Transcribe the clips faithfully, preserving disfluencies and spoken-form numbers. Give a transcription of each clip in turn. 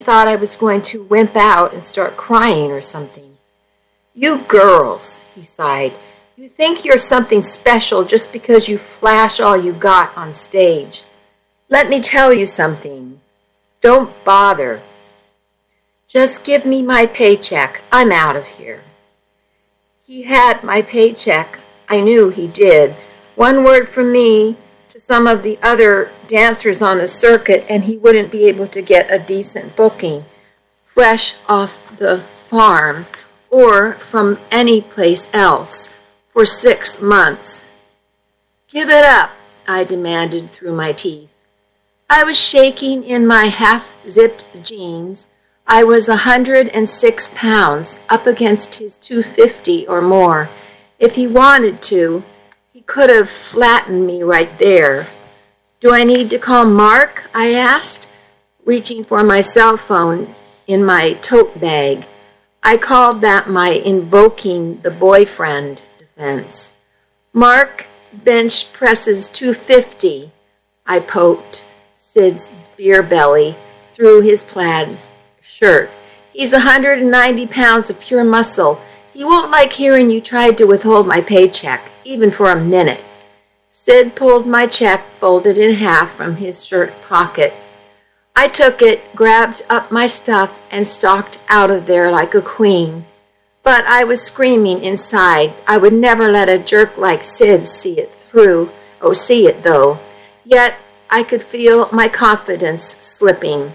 thought I was going to wimp out and start crying or something. "You girls," he sighed, "you think you're something special just because you flash all you got on stage. Let me tell you something. Don't bother. Just give me my paycheck. I'm out of here." He had my paycheck. I knew he did. One word from me to some of the other dancers on the circuit, and he wouldn't be able to get a decent booking, fresh off the farm or from any place else, for six months. "Give it up," I demanded through my teeth. I was shaking in my half-zipped jeans. I was a hundred and six pounds, up against his two fifty or more. If he wanted to, he could have flattened me right there. "Do I need to call Mark?" I asked, reaching for my cell phone in my tote bag. I called that my invoking the boyfriend defense. "Mark bench presses two fifty. I poked Sid's beer belly through his plaid shirt. "He's a hundred and ninety pounds of pure muscle. He won't like hearing you tried to withhold my paycheck, even for a minute." Sid pulled my check, folded in half, from his shirt pocket. I took it, grabbed up my stuff, and stalked out of there like a queen. But I was screaming inside. I would never let a jerk like Sid see it through. Oh, see it, though. Yet I could feel my confidence slipping.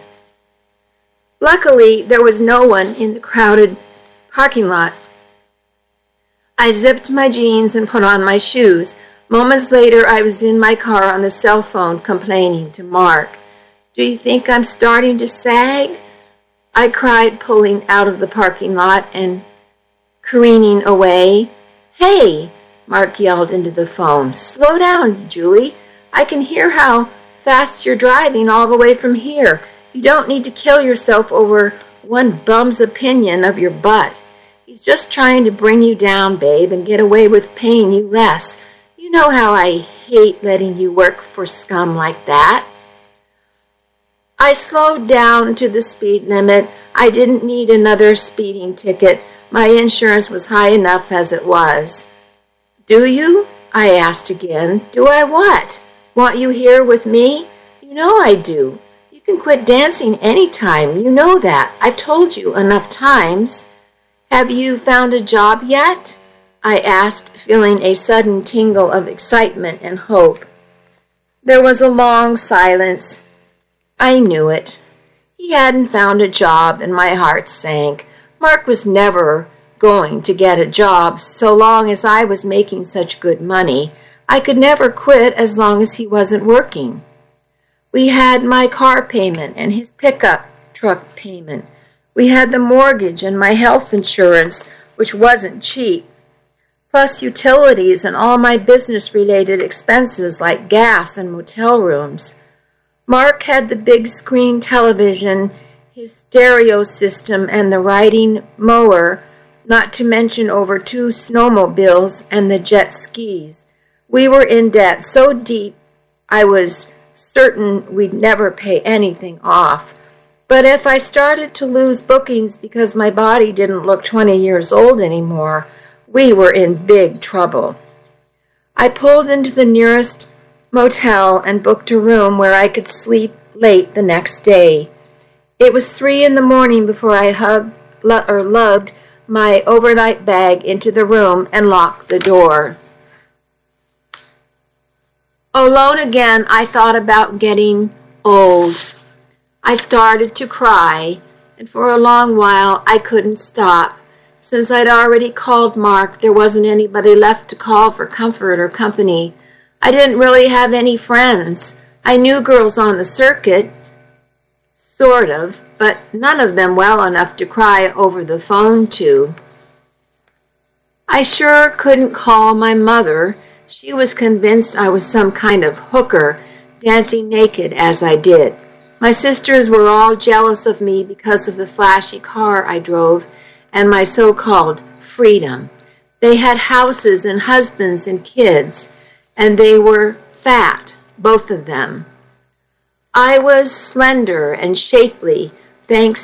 Luckily, there was no one in the crowded parking lot. I zipped my jeans and put on my shoes. Moments later, I was in my car on the cell phone complaining to Mark. "Do you think I'm starting to sag?" I cried, pulling out of the parking lot and careening away. "Hey," Mark yelled into the phone. "Slow down, Julie. I can hear how fast you're driving all the way from here. You don't need to kill yourself over one bum's opinion of your butt. He's just trying to bring you down, babe, and get away with paying you less. You know how I hate letting you work for scum like that." I slowed down to the speed limit. I didn't need another speeding ticket. My insurance was high enough as it was. "Do you?" I asked again. "Do I what? Want you here with me? You know I do. You can quit dancing any time. You know that. I've told you enough times." "Have you found a job yet?" I asked, feeling a sudden tingle of excitement and hope. There was a long silence. I knew it. He hadn't found a job, and my heart sank. Mark was never going to get a job so long as I was making such good money. I could never quit as long as he wasn't working. We had my car payment and his pickup truck payment. We had the mortgage and my health insurance, which wasn't cheap, plus utilities and all my business-related expenses like gas and motel rooms. Mark had the big screen television, his stereo system, and the riding mower, not to mention over two snowmobiles and the jet skis. We were in debt so deep I was certain we'd never pay anything off. But if I started to lose bookings because my body didn't look twenty years old anymore, we were in big trouble. I pulled into the nearest motel and booked a room where I could sleep late the next day. It was three in the morning before I hugged or lugged my overnight bag into the room and locked the door. Alone again, I thought about getting old. I started to cry, and for a long while I couldn't stop. Since I'd already called Mark, there wasn't anybody left to call for comfort or company. I didn't really have any friends. I knew girls on the circuit, sort of, but none of them well enough to cry over the phone to. I sure couldn't call my mother. She was convinced I was some kind of hooker, dancing naked as I did. My sisters were all jealous of me because of the flashy car I drove and my so-called freedom. They had houses and husbands and kids, and they were fat, both of them. I was slender and shapely, Thanks